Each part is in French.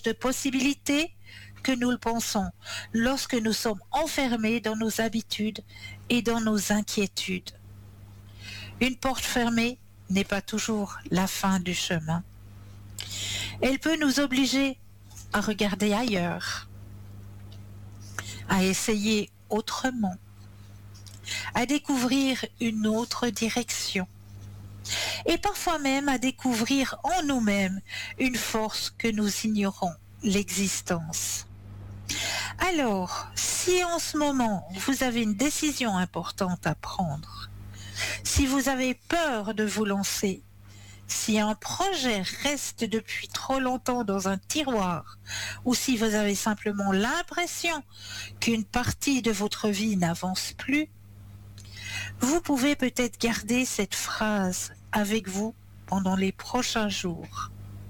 de possibilités que nous le pensons lorsque nous sommes enfermés dans nos habitudes et dans nos inquiétudes. Une porte fermée n'est pas toujours la fin du chemin. Elle peut nous obliger à regarder ailleurs, à essayer autrement, à découvrir une autre direction et parfois même à découvrir en nous-mêmes une force que nous ignorons l'existence. Alors, si en ce moment vous avez une décision importante à prendre, si vous avez peur de vous lancer, si un projet reste depuis trop longtemps dans un tiroir, ou si vous avez simplement l'impression qu'une partie de votre vie n'avance plus, vous pouvez peut-être garder cette phrase avec vous pendant les prochains jours.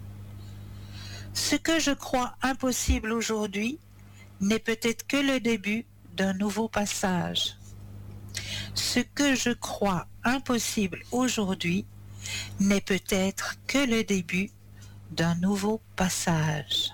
Ce que je crois impossible aujourd'hui n'est peut-être que le début d'un nouveau passage. Ce que je crois impossible aujourd'hui n'est peut-être que le début d'un nouveau passage.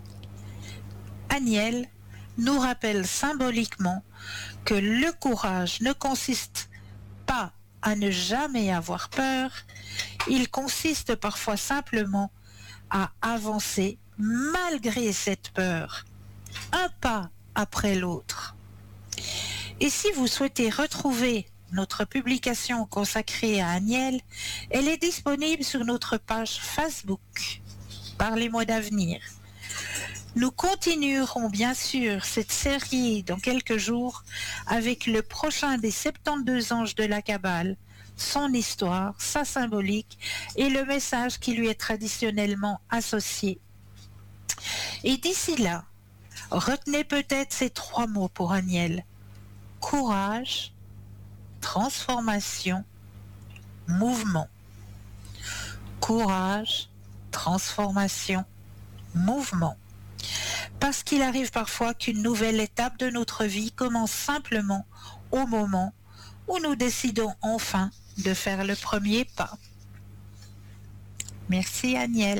Aniel nous rappelle symboliquement que le courage ne consiste pas à ne jamais avoir peur, il consiste parfois simplement à avancer malgré cette peur, un pas après l'autre. Et si vous souhaitez retrouver notre publication consacrée à Aniel, elle est disponible sur notre page Facebook. Parlez-moi d'avenir. Nous continuerons bien sûr cette série dans quelques jours avec le prochain des 72 anges de la Kabbale, son histoire, sa symbolique et le message qui lui est traditionnellement associé. Et d'ici là, retenez peut-être ces 3 mots pour Aniel: courage, transformation, mouvement. Courage, transformation, mouvement. Parce qu'il arrive parfois qu'une nouvelle étape de notre vie commence simplement au moment où nous décidons enfin de faire le premier pas. Merci Aniel.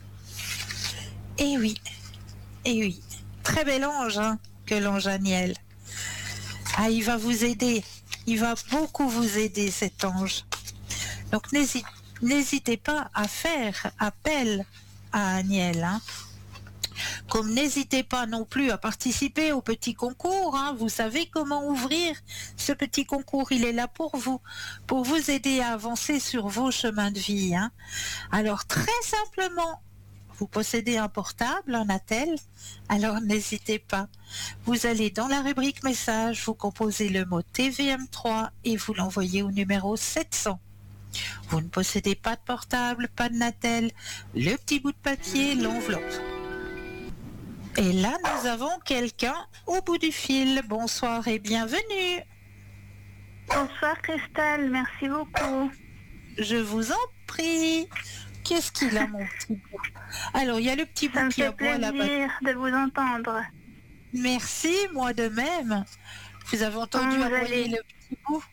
Eh oui, très bel ange que l'ange Aniel. Ah, il va vous aider, il va beaucoup vous aider cet ange. Donc n'hésitez pas à faire appel à Aniel. Comme n'hésitez pas non plus à participer au petit concours, vous savez comment ouvrir ce petit concours, il est là pour vous aider à avancer sur vos chemins de vie. Alors très simplement, vous possédez un portable, un attel, alors n'hésitez pas. Vous allez dans la rubrique message, vous composez le mot TVM3 et vous l'envoyez au numéro 700. Vous ne possédez pas de portable, pas de Natel, le petit bout de papier, l'enveloppe. Et là, nous avons quelqu'un au bout du fil. Bonsoir et bienvenue. Bonsoir Christelle, merci beaucoup. Je vous en prie. Qu'est-ce qu'il a, mon petit bout? Alors, il y a le petit bout qui aboie là-bas. Ça me fait plaisir de vous entendre. Merci, moi de même. Vous avez entendu aboyer le petit bout?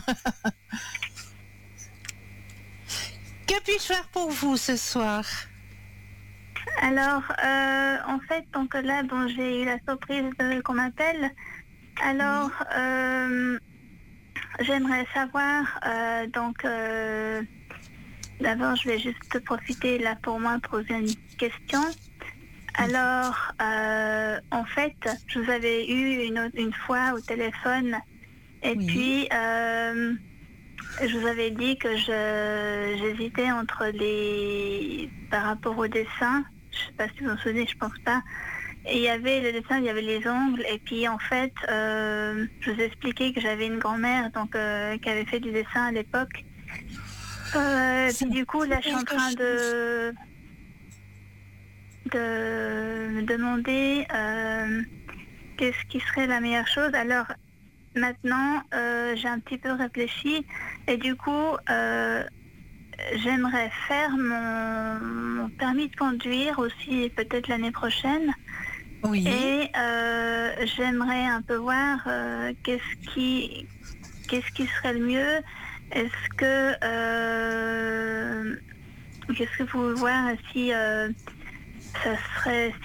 Que puis-je faire pour vous ce soir? Alors, en fait, donc là, j'ai eu la surprise qu'on m'appelle. Alors, j'aimerais savoir, d'abord, je vais juste profiter là pour moi poser une question. Alors, en fait, je vous avais eu une fois au téléphone et puis je vous avais dit que j'hésitais par rapport au dessin. Je ne sais pas si vous vous souvenez, je pense pas. Et il y avait le dessin, il y avait les ongles. Et puis en fait, je vous ai expliqué que j'avais une grand-mère qui avait fait du dessin à l'époque. Puis du coup, là, je suis en train de me demander qu'est-ce qui serait la meilleure chose. Alors maintenant, j'ai un petit peu réfléchi et du coup, j'aimerais faire mon permis de conduire aussi peut-être l'année prochaine. Oui. Et j'aimerais un peu voir qu'est-ce qui serait le mieux. Est-ce que vous pouvez voir si ça serait